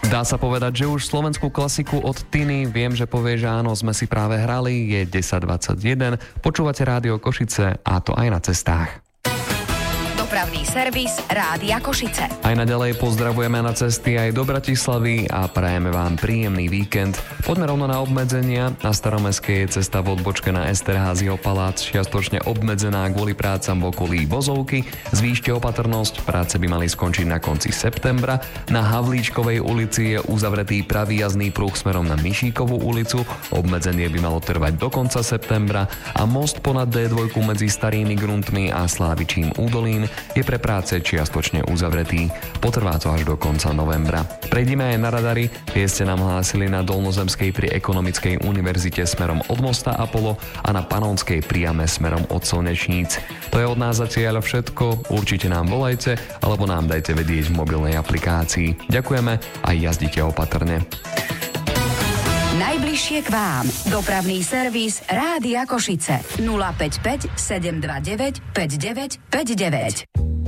Dá sa povedať, že už slovenskú klasiku od Tiny, viem, že povie, že áno, sme si práve hrali, je 10:21, počúvate Rádio Košice a to aj na cestách. Dopravný servis Rádia Košice. Aj naďalej pozdravujeme na cesty aj do Bratislavy a prajeme vám príjemný víkend. Poďme rovno na obmedzenia. Na Staromestskej je cesta v odbočke na Esterházieho palác čiastočne obmedzená kvôli prácam v okolí Vozovky. Zvýšte opatrnosť, práce by mali skončiť na konci septembra. Na Havlíčkovej ulici je uzavretý pravý jazdný pruh smerom na Mišíkovú ulicu. Obmedzenie by malo trvať do konca septembra a most ponad D2 medzi Starými Gruntmi a Slávičím údolím je pre práce čiastočne uzavretý. Potrvá to až do konca novembra. Prejdime aj na radary. Tie ste nám hlásili na Dolnozemskej pri Ekonomickej univerzite smerom od mosta Apollo a na Panonskej priame smerom od Slnečníc. To je od nás zatiaľ všetko. Určite nám volajte alebo nám dajte vedieť v mobilnej aplikácii. Ďakujeme a jazdite opatrne. Najbližšie k vám. Dopravný servis Rádia Košice. 055 729 5959.